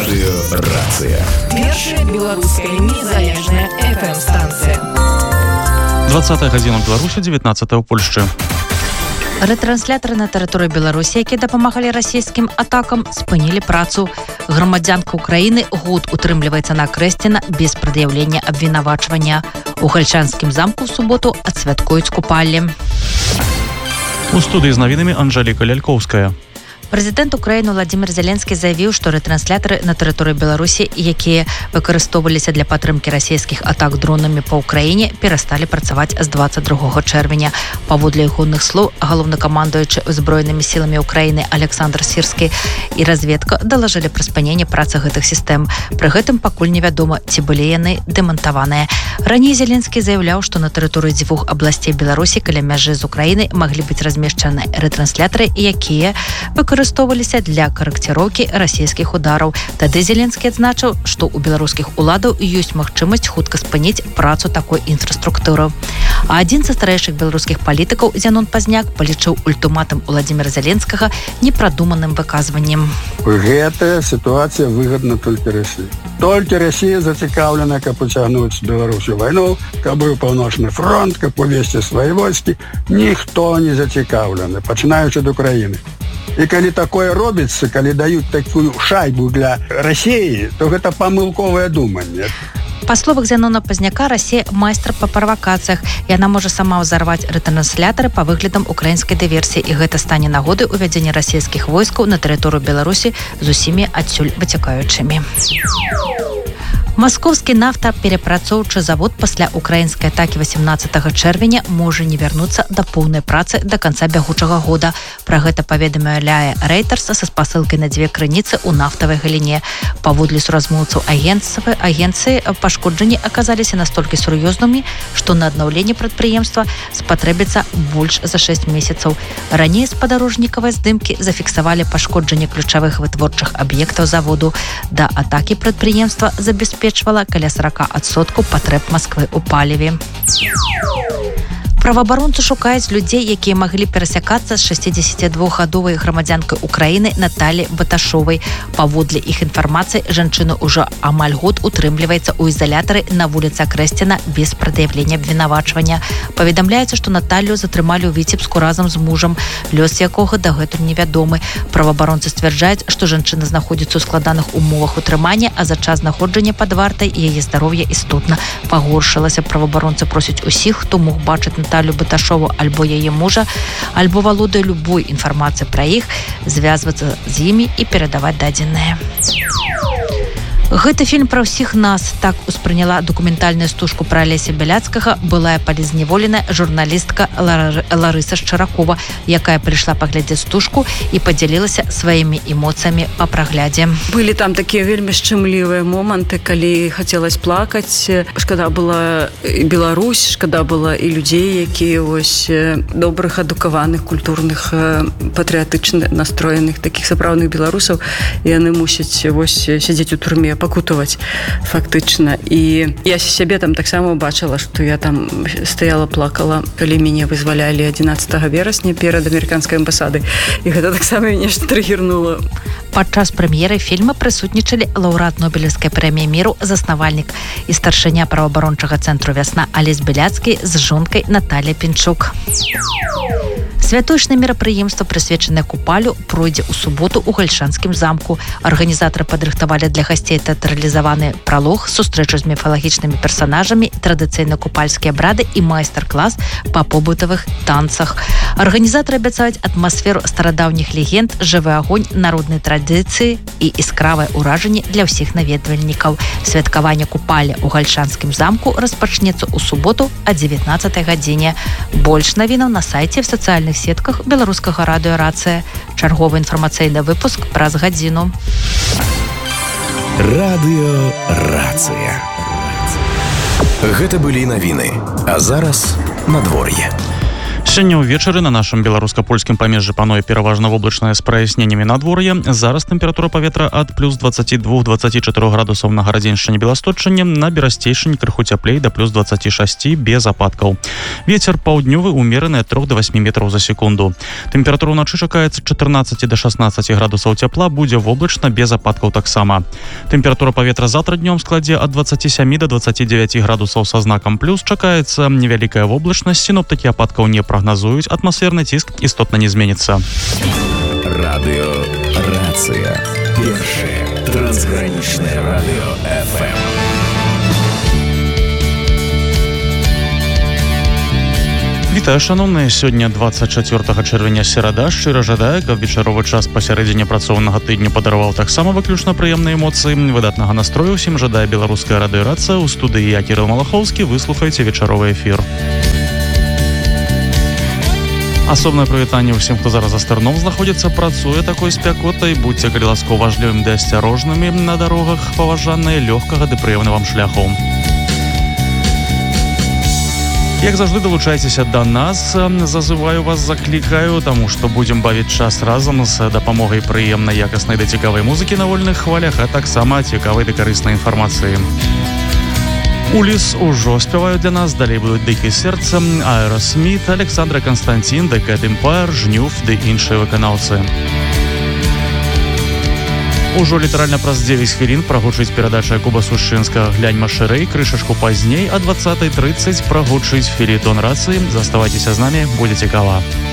Радыёрацыя. Першая беларуская незалежная FM-станцыя. 20 гадзіна ў Беларусі, 19 ў Польшчы. Рэтрансляторы на тэрыторыі Беларусі, якія дапамагалі расійскім атакам, спынілі працу. Грамадзянка Украіны год утрымліваецца на Крэсціна без прад'яўлення абвінавачвання. У Гальчанскім замку ў суботу адсвяткуюць купаллі. У студыі з навінамі Анжэліка Лялькоўская. Прэзідэнт Украіны Владзімір Зеленскі заявіў, што рэтрансляторы на тэрыторыі Беларусі, якія выкарыстоўваліся для падтрымкі расійскіх атак дронамі па ўкраіне, перасталі працаваць з 22 чэрвеня. Паводле ягоных слоў, галоўнакамандуючы ўзброенымі сіламі Украіны Александр Сірскі і разведка далажылі пра спыненне працы гэтых сістэм. Пры гэтым пакуль невядома, ці былі яны дэмантаваныя. Раней Зеленскі заяўляў, што на тэрыторыі 2 абласцей Беларусі каля мяжы з Украінай маглі быць размешчаны рэтрансляторы, якія выкарыстоўваліся для карэкціроўкі расійскіх удараў. Тады Зеленскі адзначыў, што ў беларускіх уладаў ёсць магчымасць хутка спыніць працу такой інфраструктуры. А адзін са старэйшых беларускіх палітыкаў, Зянон Пазняк, палічыў ультыматум Владзіміра Зеленскага непрадуманым выказваннем. Гэтая сітуацыя выгадна толькі Расіі. Толькі Расія зацікаўлена, каб уцягнуць Беларусю вайну, каб быў паўночны фронт, каб увесці свае войскі. Ніхто не зацікаўлены, пачынаючы ад Украіны. І калі такое робіцца, калі даюць такую шайбу для Расіі, то гэта памылковае думанне. Па словах Зянона Пазняка, Расія майстар па правакацыях. Яна можа сама ўзарваць рэтрансляторы па выглядам украінскай дыверсіі, і гэта стане нагодай увядзення расійскіх войскаў на тэрыторыю Беларусі з усімі адсюль выцякаючымі. Маскоўскі нафтаперапрацоўчы завод пасля украінскай атакі 18 чэрвеня можа не вярнуцца да поўнай працы да канца бягучага года. Пра гэта паведамляе Reuters са спасылкай на 2 крыніцы ў нафтавай галіне. Паводле суразмоўцаў агенцыі, пашкоджанні аказаліся настолькі сур'ёзнымі, што на аднаўленне прадпрыемства спатрэбіцца больш за 6 месяцаў. Раней спадарожнікавай здымкі зафіксавалі пашкоджанне ключавых вытворчых аб'ектаў заводу. Да атакі прадпрыемства забяспечвала каля 40% патрэб Масквы ў паліве. Праваабаронцы шукаюць людзей, якія маглі перасякацца з 62-гадовай грамадзянкай Украіны Наталі Баташовай. Паводле іх інфармацыі, жанчына ўжо амаль год утрымліваецца ў ізалятары на вуліцы Крэсціна без прад'яўлення абвінавачвання. Паведамляецца, што Наталью затрымалі ў Віцебску разам з мужам, лёс якога дагэтуль невядомы. Праваабаронцы сцвярджаюць, што жанчына знаходзіцца ў складаных умовах утрымання, а за час знаходжання пад вартай яе здароўе істотна пагоршылася. Праваабаронцы просяць усіх, хто мог бачыць Наталью Баташову альбо яе мужа, альбо валодае любой інфармацыі пра іх, звязвацца з імі і перадаваць дадзеныя. Гэты фільм пра ўсіх нас. Так успрыняла дакументальную стужку пра Алеся Бяляцкага былая палізневоленая журналістка Ларыса Шчаракова, якая прыйшла паглядзець стужку і падзялілася сваімі эмоцыямі па праглядзе. Былі там такія вельмі шчымлівыя моманты, калі хацелось плакаць. Шкада была і Беларусь, шкада была і людзей, якія вось добрых, адукаваных, культурных, патрыятычна настроеных, такіх сапраўдных беларусаў. Яны мусяць вось сядзець у турме, пакутаваць фактычна. І я сябе там таксама бачыла, што я там стаяла, плакала, калі мяне вызвалялі 11 верасня перад амерыканскай амбасадай. І гэта таксама мяне трыгернула. Падчас прэм'еры фільма прысутнічалі лаўрэат Нобелеўскай прэміі міру, заснавальнік і старшыня праваабарончага цэнтру «Вясна» Алесь Бяляцкі з жонкай Наталья Пінчук. Святочнае мерапрыемства, прысвечанае купалю, пройдзе ў суботу ў Гальчанскім замку. Арганізатары падрыхтавалі для гасцей тэатралізаваны пралог, сустрэчу з міфалагічнымі персанажамі, традыцыйна купальскія абрады і майстар-клас па побытавых танцах. Арганізатары абяцаюць атмасферу старадаўніх легенд, жывы агонь, народнай традыцыі і іскравае ўражанне для ўсіх наведвальнікаў. Святкаванне купалі ў Гальчанскім замку распачнецца ў суботу о 19 гадзіне. Больш навінаў на сайце в сацыяльных сетках беларускага радыёрацыя. Чарговы інфармацыйны выпуск праз гадзіну. Радыёрацыя. Гэта былі навіны. А зараз надвор'е. Сёння ўвечары на нашым беларуска-польскім памежжы пануе пераважна воблачнае з праясненнямі надвор'я. Зараз тэмпература паветра ад плюс 22-24 градусаў на гарадзеншчыне Беласточчыне, на берасцейшыне крыху цяплей да плюс 26 без ападкаў. Вецер паўднёвы умераны ад 3 до 8 метраў за секунду. Тэмпература ўначы чакаецца 14 до 16 градусаў цяпла, будзе воблачна без ападкаў таксама. Тэмпература паветра заўтра днём складзе ад 27 до 29 градусаў са знакам плюс. Чакаецца невялікая воблачнасць, сіноптыкі ападкаў не прогнозуюць, атмасферны ціск істотна не зменіцца. Радыё Рацыя. Першае трансгранічнае радыё FM. Вітаю, шановныя. Сёння 24 чэрвеня серада. Шчыра жадаю, каб вечаровы час пасярэдзіне працоўнага тыдню падараваў таксама выключна прыемныя эмоцыі. Выдатнага настрою ўсім жадае беларуская радыё Рацыя. У студыі я, Кірыл Малахоўскі. Выслухайце вечаровы эфір. Асобнае прывітанне ўсім, хто зараз за стырном знаходзіцца, працуе такой спякотай. Будьце, калі ласка, уважлівымі ды асцярожнымі на дарогах, паважаныя лёгкага ды прыемна вам шляху. Як заўжды, далучайцеся да нас. Зазываю вас, заклікаю, таму што будзем бавіць час разам з дапамогай прыемнай, якаснай ды цікавай музыкі на вольных хвалях, а таксама цікавай ды карыснай інфармацыі. Уліс ужо спяваюць для нас, далей будуць Дыкі сэрца, Аэросміт, Александра Константин, The Cat Empire, Жнюф ды іншыя выканаўцы. Ужо літаральна праз 9 хвілін прагучыць перадача Якуба Сушчынскага «Гляньма шырэй», крышачку пазней, а 20:30 прагучыць фелетон Рацыі. Заставайцеся з намі, будзе цікава.